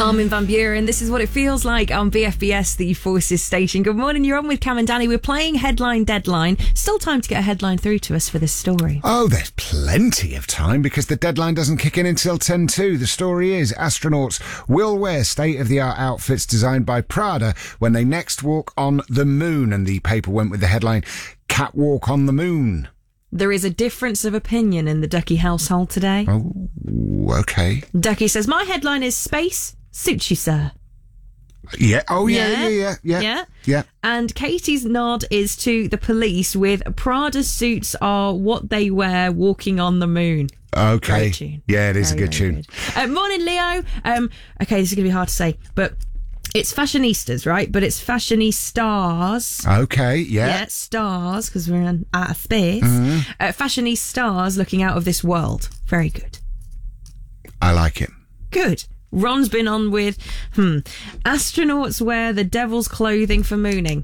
Armin van Buren, this is what it feels like on BFBS, the Forces station. Good morning, you're on with Cam and Danny. We're playing Headline Deadline. Still time to get a headline through to us for this story. Oh, there's plenty of time because the deadline doesn't kick in until 10:02. The story is astronauts will wear state-of-the-art outfits designed by Prada when they next walk on the moon. And the paper went with the headline, Catwalk on the Moon. There is a difference of opinion in the Ducky household today. Oh, okay. Ducky says, my headline is Space Suits You, Sir. Yeah. Oh, yeah. And Katie's nod is to the police with Prada suits are what they wear walking on the moon. Okay. Great tune. Yeah, it is Very, a good tune. Good. Morning, Leo. Okay, this is going to be hard to say, but it's fashionistas, right? But it's fashionistas. Okay, yeah. Yeah, stars, because we're in outer space. Fashionistas looking out of this world. Very good. I like it. Good. Ron's been on with, astronauts wear the devil's clothing for mooning.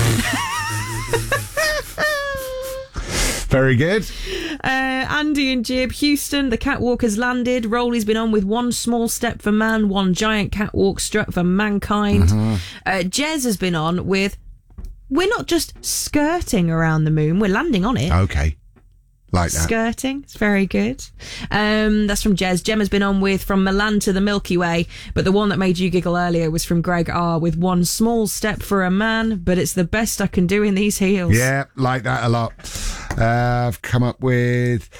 Very good. Andy and Jib, Houston, the catwalk has landed. Rowley's been on with one small step for man, one giant catwalk strut for mankind. Jez has been on with, we're not just skirting around the moon, we're landing on it. Okay. Like that. Skirting. It's very good. That's from Jez. Gemma's been on with from Milan to the Milky Way, but the one that made you giggle earlier was from Greg R. with one small step for a man, but it's the best I can do in these heels. Yeah, like that a lot. I've come up with